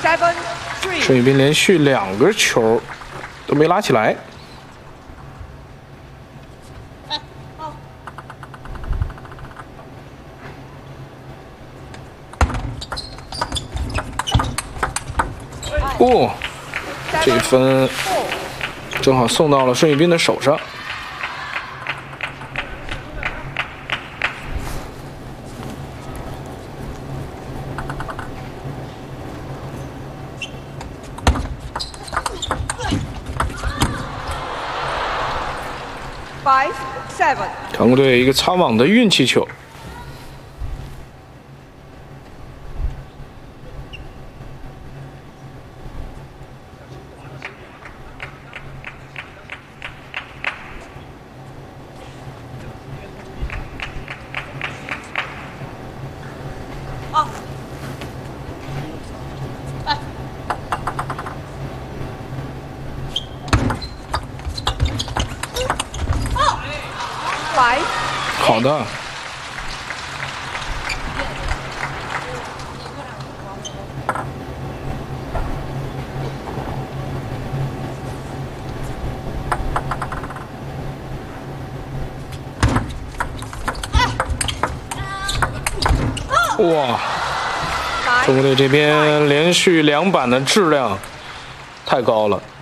孙宇斌连续2个球都没拉起来。哦，这分正好送到了孙宇斌的手上。韩国队一个擦网的运气球。好的。哇！中国队这边连续2板的质量太高了。